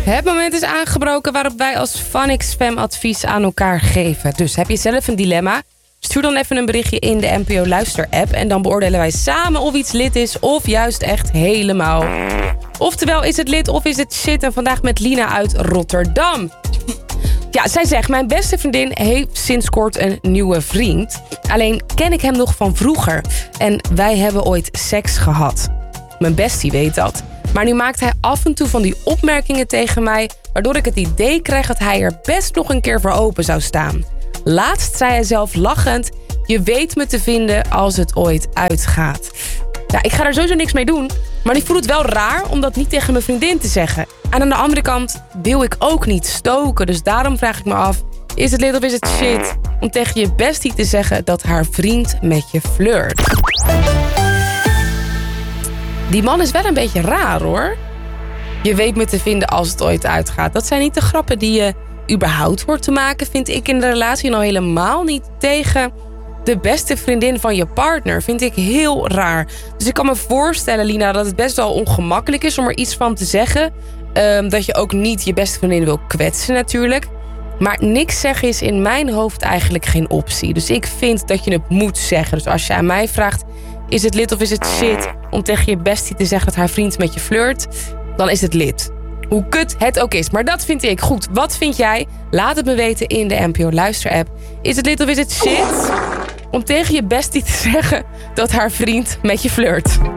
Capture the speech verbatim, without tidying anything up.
Het moment is aangebroken waarop wij als Phonics Fam advies aan elkaar geven. Dus heb je zelf een dilemma? Stuur dan even een berichtje in de N P O Luister app en dan beoordelen wij samen of iets lit is of juist echt helemaal. Oftewel, is het lit of is het shit? En vandaag met Lina uit Rotterdam. Ja, zij zegt, mijn beste vriendin heeft sinds kort een nieuwe vriend. Alleen ken ik hem nog van vroeger. En wij hebben ooit seks gehad. Mijn bestie weet dat. Maar nu maakt hij af en toe van die opmerkingen tegen mij, waardoor ik het idee krijg dat hij er best nog een keer voor open zou staan. Laatst zei hij zelf lachend, je weet me te vinden als het ooit uitgaat. Ja, ik ga daar sowieso niks mee doen, maar ik voel het wel raar om dat niet tegen mijn vriendin te zeggen. En aan de andere kant wil ik ook niet stoken, dus daarom vraag ik me af, is het lit of is het shit om tegen je bestie te zeggen dat haar vriend met je flirt? Die man is wel een beetje raar, hoor. Je weet me te vinden als het ooit uitgaat. Dat zijn niet de grappen die je überhaupt hoort te maken, vind ik, in de relatie. En al helemaal niet tegen de beste vriendin van je partner. Vind ik heel raar. Dus ik kan me voorstellen, Lina, dat het best wel ongemakkelijk is om er iets van te zeggen. Um, dat je ook niet je beste vriendin wil kwetsen natuurlijk. Maar niks zeggen is in mijn hoofd eigenlijk geen optie. Dus ik vind dat je het moet zeggen. Dus als je aan mij vraagt, is het lit of is het shit om tegen je bestie te zeggen dat haar vriend met je flirt, dan is het lit. Hoe kut het ook is. Maar dat vind ik. Goed, wat vind jij? Laat het me weten in de N P O Luister app. Is het lit of is het shit om tegen je bestie te zeggen dat haar vriend met je flirt?